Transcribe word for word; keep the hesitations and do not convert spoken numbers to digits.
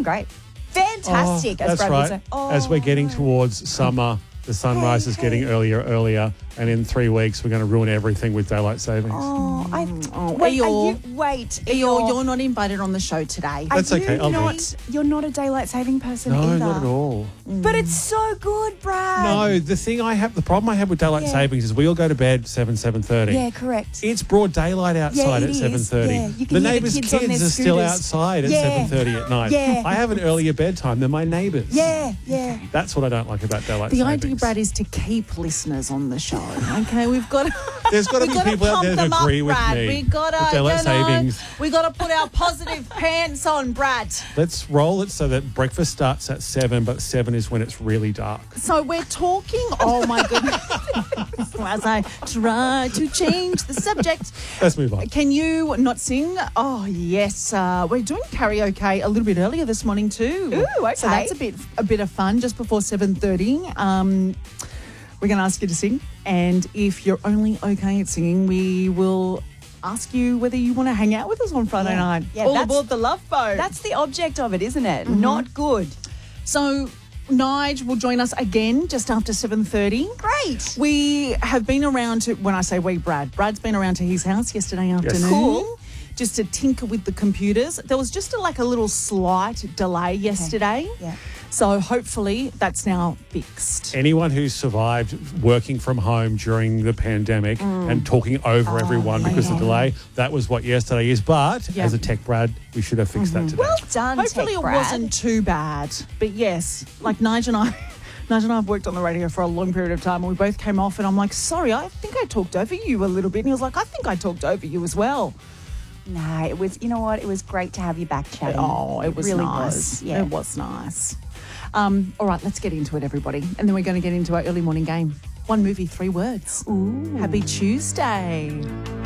I'm great. Fantastic, Oh, as that's Brad would right. say. Oh, As we're getting no. towards summer, the sunrise Hey, is getting hey. earlier, earlier, and in three weeks we're going to ruin everything with daylight savings. Oh, I, Oh, wait, are Eeyore. you, wait, Eeyore, Eeyore. you're not invited on the show today. Are That's okay, you I'll do not, it. You're not a daylight saving person no, either. not at all. But it's so good, Brad. No, the thing I have, the problem I have with daylight Yeah. savings is we all go to bed seven, seven thirty. Yeah, correct. It's broad daylight outside it at is. seven thirty. Yeah, you can The hear the neighbours' kids kids, on their are still scooters. outside at Yeah. seven thirty at night. Yeah. I have an earlier bedtime than my neighbours. Yeah, yeah. That's what I don't like about daylight The savings. idea, Brad, is to keep listeners on the show. Okay, we've got. There's got to we be people out there that them agree up, with Brad. me. We gotta, with daylight you know, savings. we gotta put our positive pants on, Brad. Let's roll it so that breakfast starts at seven, but seven is when it's really dark. So we're talking. Oh my goodness! As I try to change the subject, Let's move on. can you not sing? Oh yes, uh, we're doing karaoke a little bit earlier this morning too. Ooh, okay. So that's a bit a bit of fun just before seven thirty. Um, we're going to ask you to sing, and if you're only okay at singing, we will ask you whether you want to hang out with us on Friday Yeah. night. Yeah, All that's- aboard the Love Boat. That's the object of it, isn't it? Not good. So Nige will join us again just after seven thirty. Great. We have been around to, when I say we, Brad, Brad's been around to his house yesterday afternoon. Cool. Just to tinker with the computers. There was just a, like a little slight delay yesterday. Yeah. So hopefully that's now fixed. Anyone who's survived working from home during the pandemic and talking over everyone because of yeah. delay, that was what yesterday is. But Yeah. as a tech Brad, we should have fixed that today. Well done, Hopefully Tech it Brad. wasn't too bad. But yes, like Nige and I... Nige and I have worked on the radio for a long period of time, and we both came off and I'm like, sorry, I think I talked over you a little bit. And he was like, I think I talked over you as well. No, it was, you know what? It was great to have you back chatting. Oh, it was really nice. was. Yeah. It was nice. Um, all right, let's get into it, everybody. And then we're going to get into our early morning game. One movie, three words. Ooh. Happy Tuesday.